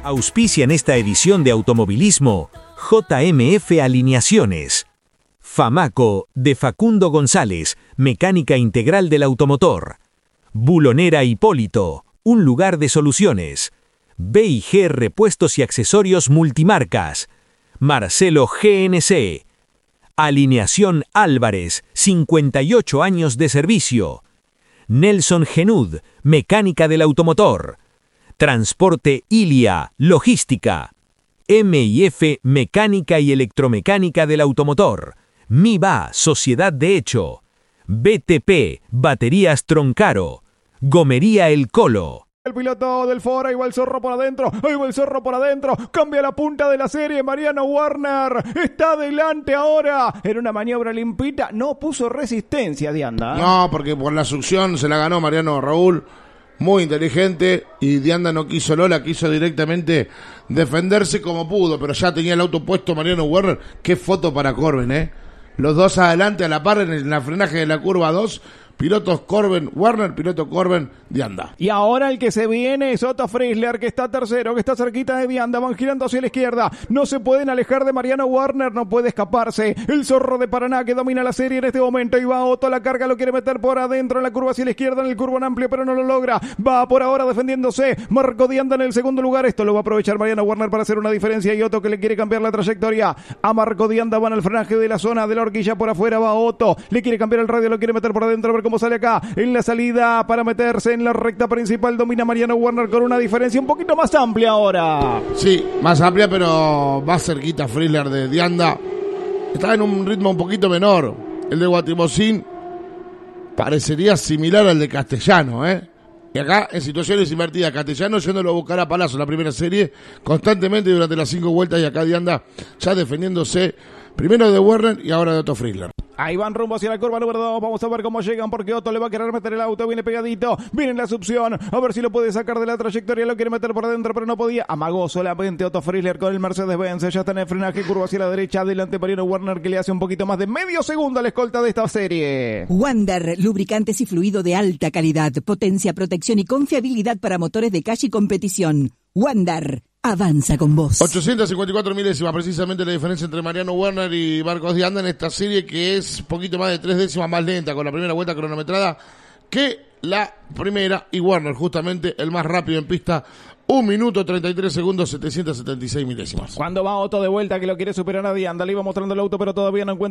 Auspician esta edición de Automovilismo JMF Alineaciones. Famaco, de Facundo González, mecánica integral del automotor. Bulonera Hipólito, un lugar de soluciones. B&G Repuestos y Accesorios Multimarcas. Marcelo GNC. Alineación Álvarez, 58 años de servicio. Nelson Genud, mecánica del automotor. Transporte Ilia, logística. M&F, mecánica y electromecánica del automotor. MIBA, sociedad de hecho. BTP, baterías Troncaro. Gomería El Colo. El piloto del Ford, ahí va el zorro por adentro, cambia la punta de la serie, Mariano Werner está adelante ahora, en una maniobra limpita, no puso resistencia Dianda. No, porque por la succión se la ganó Mariano Raúl, muy inteligente, y Dianda no quiso Lola, quiso directamente defenderse como pudo, pero ya tenía el auto puesto Mariano Werner. Qué foto para Corben, los dos adelante a la par en el frenaje de la curva 2. Pilotos Corben Werner, piloto Corben Dianda. Y ahora el que se viene es Otto Frizzler, que está tercero, que está cerquita de Dianda, van girando hacia la izquierda, no se pueden alejar de Mariano Werner, no puede escaparse, el zorro de Paraná que domina la serie en este momento, y va Otto, la carga lo quiere meter por adentro en la curva hacia la izquierda, en el curvón amplio, pero no lo logra, va por ahora defendiéndose, Marco Dianda en el segundo lugar, esto lo va a aprovechar Mariano Werner para hacer una diferencia, y Otto que le quiere cambiar la trayectoria a Marco Dianda, van al frenaje de la zona de la horquilla, por afuera va Otto, le quiere cambiar el radio, lo quiere meter por adentro, a ver cómo sale acá, en la salida para meterse en la recta principal, domina Mariano Werner con una diferencia un poquito más amplia ahora. Sí, más amplia, pero más cerquita Frizzler de Dianda. Está en un ritmo un poquito menor. El de Guatimozín parecería similar al de Castellano, Y acá, en situaciones invertidas, Castellano yéndolo a buscar a Palazzo la primera serie, constantemente durante las 5 vueltas, y acá Dianda ya defendiéndose, primero de Werner y ahora de Otto Frizzler. Ahí van rumbo hacia la curva número 2, vamos a ver cómo llegan, porque Otto le va a querer meter el auto, viene pegadito, viene la succión, a ver si lo puede sacar de la trayectoria, lo quiere meter por adentro, pero no podía, amagó solamente Otto Frizzler con el Mercedes-Benz, ya está en el frenaje, curva hacia la derecha, adelante Mariano Werner, que le hace un poquito más de medio segundo a la escolta de esta serie. Wander, lubricantes y fluido de alta calidad, potencia, protección y confiabilidad para motores de calle y competición. Wander, avanza con vos. 854 milésimas, precisamente la diferencia entre Mariano Werner y Marcos Dianda en esta serie, que es un poquito más de 3 décimas más lenta, con la primera vuelta cronometrada que la primera, y Werner justamente el más rápido en pista, 1 minuto 33 segundos 776 milésimas. Cuando va Otto de vuelta, que lo quiere superar a Dianda, le iba mostrando el auto, pero todavía no encuentra